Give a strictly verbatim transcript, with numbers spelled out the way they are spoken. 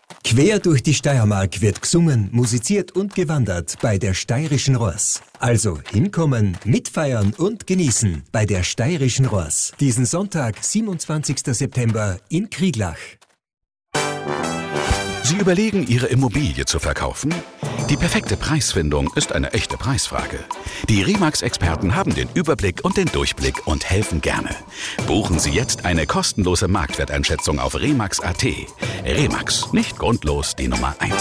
Quer durch die Steiermark wird gesungen, musiziert und gewandert bei der Steirischen Ross. Also hinkommen, mitfeiern und genießen bei der Steirischen Ross. Diesen Sonntag, siebenundzwanzigsten September in Krieglach. Sie überlegen, Ihre Immobilie zu verkaufen? Die perfekte Preisfindung ist eine echte Preisfrage. Die Remax-Experten haben den Überblick und den Durchblick und helfen gerne. Buchen Sie jetzt eine kostenlose Marktwerteinschätzung auf remax punkt at. Remax, nicht grundlos die Nummer eins.